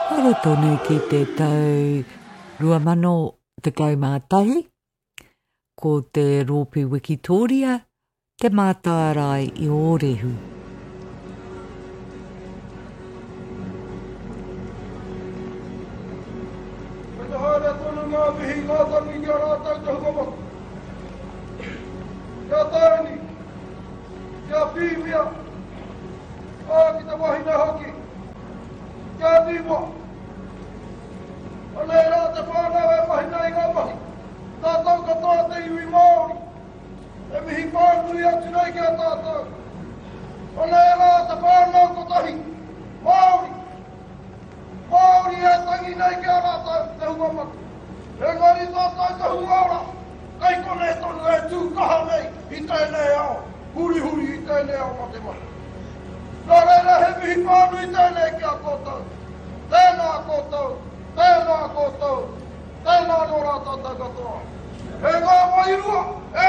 Hele tonu ki te tau 2011 ko te Ropi Wikitoria te mātārai I Orehu. Pena haere tonu ngā mihi ngā tangi kia rātau te hukamata. Kia taini, kia pīmia, ki te wahine hoki, kia niwa. Anei rā te whānau e wahine I ngā mahi, tātou katoa te iwi Māori, e mihi pānui atu nei kia tātou. Anei rā te whānau kotahi, Māori, Māori e tangi nei kia rātau te hukamata. Engari tātou te huaura, kei kone tonu e tūkaha nei I tēnei ao, huri huri I tēnei ao mate mai. Nā reira he mihi pānui tēnei kia koutou, tēnā koutou, tēnā koutou, tēnā no rā tātou katoa. E ngā wairua, e